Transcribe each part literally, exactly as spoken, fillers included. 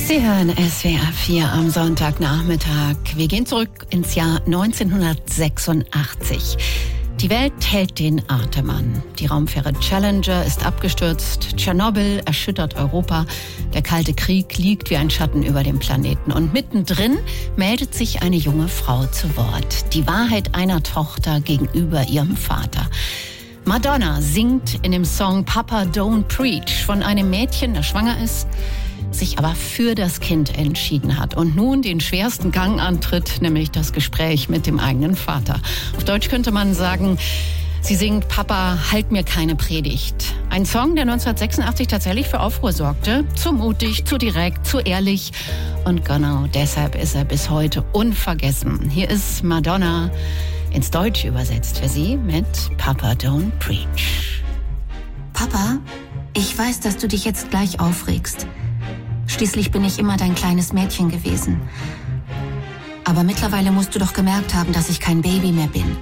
Sie hören S W R vier am Sonntagnachmittag. Wir gehen zurück ins Jahr neunzehnhundertsechsundachtzig. Die Welt hält den Atem an. Die Raumfähre Challenger ist abgestürzt. Tschernobyl erschüttert Europa. Der Kalte Krieg liegt wie ein Schatten über dem Planeten. Und mittendrin meldet sich eine junge Frau zu Wort. Die Wahrheit einer Tochter gegenüber ihrem Vater. Madonna singt in dem Song Papa Don't Preach von einem Mädchen, das schwanger ist, sich aber für das Kind entschieden hat und nun den schwersten Gang antritt, nämlich das Gespräch mit dem eigenen Vater. Auf Deutsch könnte man sagen, sie singt Papa, halt mir keine Predigt. Ein Song, der neunzehnhundertsechsundachtzig tatsächlich für Aufruhr sorgte. Zu mutig, zu direkt, zu ehrlich. Und genau deshalb ist er bis heute unvergessen. Hier ist Madonna ins Deutsche übersetzt für Sie mit Papa Don't Preach. Papa, ich weiß, dass du dich jetzt gleich aufregst. Schließlich bin ich immer dein kleines Mädchen gewesen. Aber mittlerweile musst du doch gemerkt haben, dass ich kein Baby mehr bin.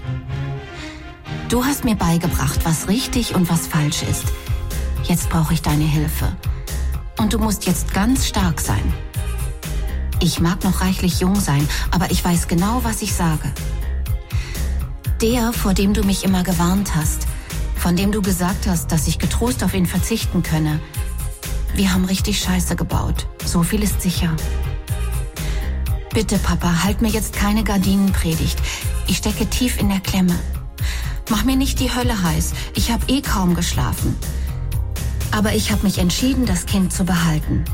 Du hast mir beigebracht, was richtig und was falsch ist. Jetzt brauche ich deine Hilfe. Und du musst jetzt ganz stark sein. Ich mag noch reichlich jung sein, aber ich weiß genau, was ich sage. Der, vor dem du mich immer gewarnt hast, von dem du gesagt hast, dass ich getrost auf ihn verzichten könne, wir haben richtig Scheiße gebaut. So viel ist sicher. Bitte, Papa, halt mir jetzt keine Gardinenpredigt. Ich stecke tief in der Klemme. Mach mir nicht die Hölle heiß. Ich habe eh kaum geschlafen. Aber ich habe mich entschieden, das Kind zu behalten.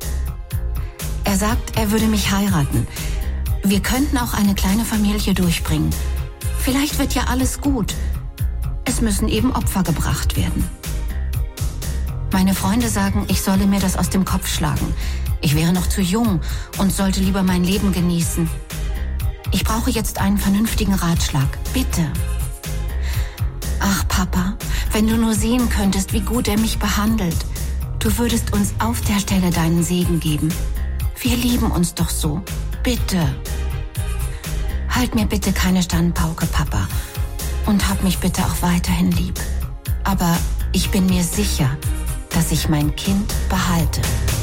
Er sagt, er würde mich heiraten. Wir könnten auch eine kleine Familie durchbringen. Vielleicht wird ja alles gut. Es müssen eben Opfer gebracht werden. Meine Freunde sagen, ich solle mir das aus dem Kopf schlagen. Ich wäre noch zu jung und sollte lieber mein Leben genießen. Ich brauche jetzt einen vernünftigen Ratschlag. Bitte. Ach, Papa, wenn du nur sehen könntest, wie gut er mich behandelt. Du würdest uns auf der Stelle deinen Segen geben. Wir lieben uns doch so. Bitte. Halt mir bitte keine Standpauke, Papa. Und hab mich bitte auch weiterhin lieb. Aber ich bin mir sicher, dass ich mein Kind behalte.